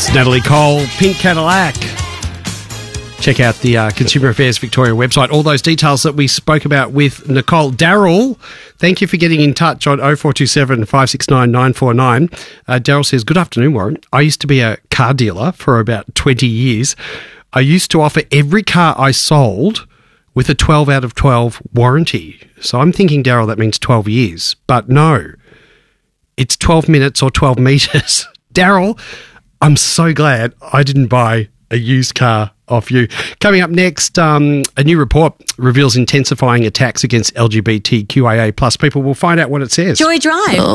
It's Natalie Cole, Pink Cadillac. Check out the Consumer Affairs Victoria website. All those details that we spoke about with Nicole. Daryl, thank you for getting in touch on 0427 569 949. Daryl says, good afternoon, Warren. I used to be a car dealer for about 20 years. I used to offer every car I sold with a 12 out of 12 warranty. So I'm thinking, Daryl, that means 12 years. But no, it's 12 minutes or 12 metres. Daryl, I'm so glad I didn't buy a used car off you. Coming up next, a new report reveals intensifying attacks against LGBTQIA+ people. We'll find out what it says. Joy Drive.